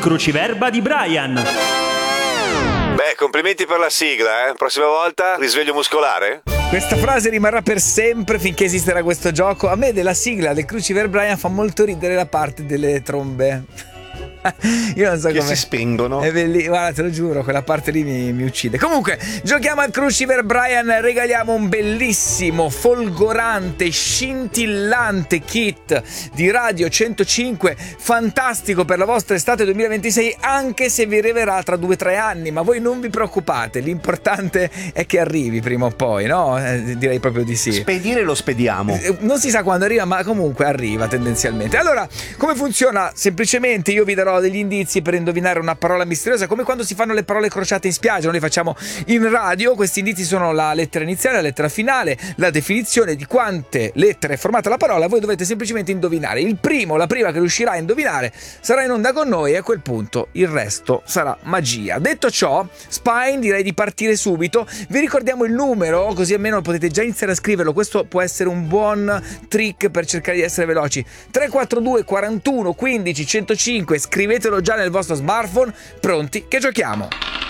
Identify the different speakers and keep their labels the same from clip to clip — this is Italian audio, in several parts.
Speaker 1: cruciverba di Brian.
Speaker 2: Beh, complimenti per la sigla, Prossima volta risveglio muscolare?
Speaker 3: Questa frase rimarrà per sempre finché esisterà questo gioco. A me della sigla del Cruciver Brian fa molto ridere la parte delle trombe. Io non so
Speaker 4: che
Speaker 3: come
Speaker 4: si spengono.
Speaker 3: è bellissimo, guarda, te lo giuro, quella parte lì mi uccide. Comunque, giochiamo al Cruciver Brian, regaliamo un bellissimo, folgorante, scintillante kit di Radio 105, fantastico per la vostra estate 2026, anche se vi arriverà tra 2-3 anni, ma voi non vi preoccupate, l'importante è che arrivi prima o poi, no? Direi proprio di sì.
Speaker 4: Spedire lo spediamo.
Speaker 3: Non si sa quando arriva, ma comunque arriva tendenzialmente. Allora, come funziona? Semplicemente io vi darò degli indizi per indovinare una parola misteriosa, come quando si fanno le parole crociate in spiaggia, noi le facciamo in radio. Questi indizi sono la lettera iniziale, la lettera finale, la definizione di quante lettere è formata la parola. Voi dovete semplicemente indovinare. Il primo, la prima che riuscirà a indovinare sarà in onda con noi, e a quel punto il resto sarà magia. Detto ciò, Spine, direi di partire subito. Vi ricordiamo il numero, così almeno potete già iniziare a scriverlo. Questo può essere un buon trick per cercare di essere veloci. 342 41 15 105, scrivetelo già nel vostro smartphone. Pronti che giochiamo.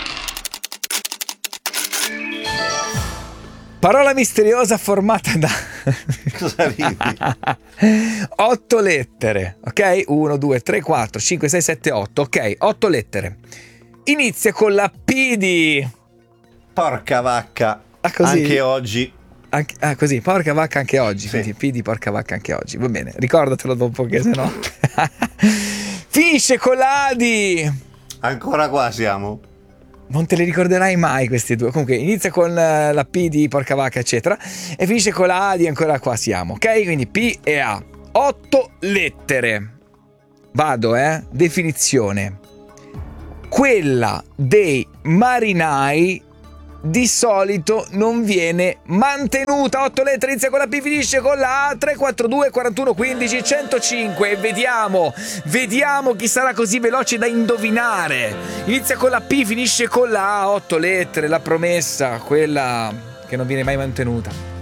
Speaker 3: Parola misteriosa formata da
Speaker 4: Cosa ridi?
Speaker 3: 8 lettere, ok? 1, 2, 3, 4, 5, 6, 7, 8, ok? 8 lettere. Inizia con la P di...
Speaker 4: Porca vacca.
Speaker 3: Ah, così?
Speaker 4: Anche oggi.
Speaker 3: Così, porca vacca anche oggi.
Speaker 4: Sì.
Speaker 3: Quindi P di porca vacca anche oggi. Va bene, ricordatelo dopo che se no... Finisce con la A di...
Speaker 4: Ancora qua siamo.
Speaker 3: Non te le ricorderai mai questi due. Comunque inizia con la P di porca vacca eccetera e finisce con la A di ancora qua siamo, ok? Quindi P e A. 8 lettere. Vado, definizione. Quella dei marinai di solito non viene mantenuta. 8 lettere, inizia con la P, finisce con la A. 342 41 15 105. E vediamo chi sarà così veloce da indovinare. Inizia con la P, finisce con la A. 8 lettere, la promessa, quella che non viene mai mantenuta.